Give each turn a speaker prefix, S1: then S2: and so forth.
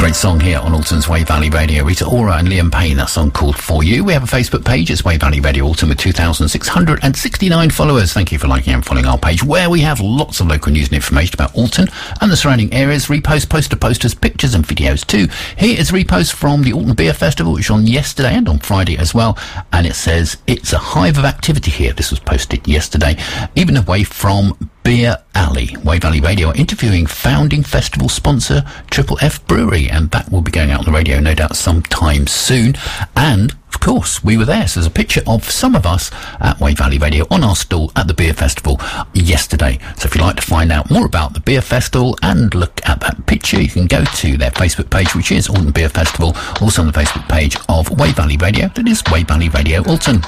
S1: Great song here on Alton's Wave Valley Radio. Rita Ora and Liam Payne, that song called For You. We have a Facebook page. It's Wave Valley Radio Alton with 2,669 followers. Thank you for liking and following our page, where we have lots of local news and information about Alton and the surrounding areas. Repost, posters, pictures and videos too. Here is a repost from the Alton Beer Festival, which was on yesterday and on Friday as well. And it says, it's a hive of activity here. This was posted yesterday, even away from Beer Alley. Wave Valley Radio are interviewing founding festival sponsor Triple F Brewery, and that will be going out on the radio no doubt sometime soon. And of course we were there, so there's a picture of some of us at Wave Valley Radio on our stall at the beer festival yesterday. So if you'd like to find out more about the beer festival and look at that picture, you can go to their Facebook page, which is Alton Beer Festival, also on the Facebook page of Wave Valley Radio. That is Wave Valley Radio Alton.